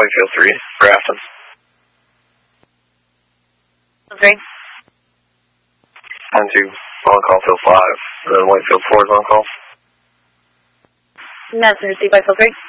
Whitefield 3, Grafton. Okay. 10-2, on call field 5, and then Whitefield 4 is on call. Message received by field 3.